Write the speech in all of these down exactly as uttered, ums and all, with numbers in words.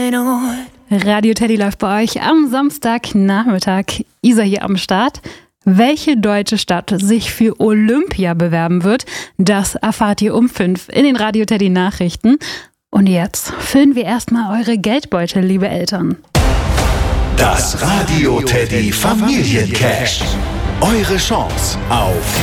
going on? Radio Teddy läuft bei euch am Samstagnachmittag. Isa hier am Start. Welche deutsche Stadt sich für Olympia bewerben wird, das erfahrt ihr um fünf in den Radio Teddy Nachrichten. Und jetzt füllen wir erstmal eure Geldbeutel, liebe Eltern. Das Radio Teddy Familiencash. Eure Chance auf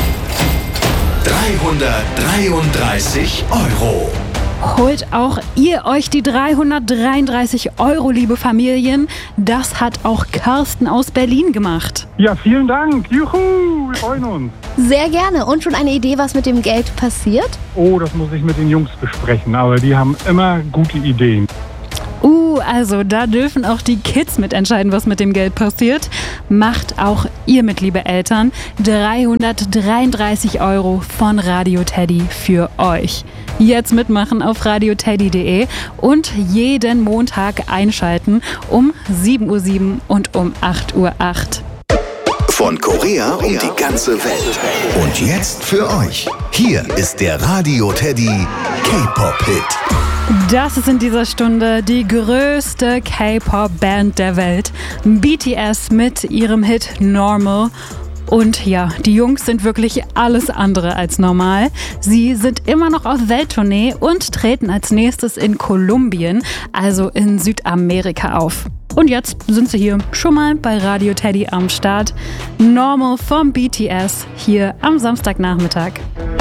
dreihundertdreiunddreißig Euro. Holt auch ihr euch die dreihundertdreiunddreißig Euro, liebe Familien. Das hat auch Carsten aus Berlin gemacht. Ja, vielen Dank. Juhu, wir freuen uns. Sehr gerne. Und schon eine Idee, was mit dem Geld passiert? Oh, das muss ich mit den Jungs besprechen, aber die haben immer gute Ideen. Uh, also da dürfen auch die Kids mitentscheiden, was mit dem Geld passiert. Macht auch ihr mit, liebe Eltern. dreihundertdreiunddreißig Euro von Radio Teddy für euch. Jetzt mitmachen auf radio teddy punkt de und jeden Montag einschalten um sieben Uhr sieben und um acht Uhr acht. Von Korea um die ganze Welt. Und jetzt für euch. Hier ist der Radio Teddy K-Pop-Hit. Das ist in dieser Stunde die größte K-Pop-Band der Welt. B T S mit ihrem Hit Normal. Und ja, die Jungs sind wirklich alles andere als normal. Sie sind immer noch auf Welttournee und treten als nächstes in Kolumbien, also in Südamerika, auf. Und jetzt sind sie hier schon mal bei Radio Teddy am Start. Normal vom B T S hier am Samstagnachmittag.